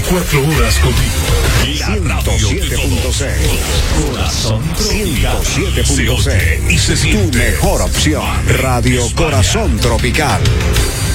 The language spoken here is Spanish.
24 horas contigo. La radio de todos. Corazón Tropical. 107.6 y se siente. Tu mejor opción. Radio Corazón Tropical.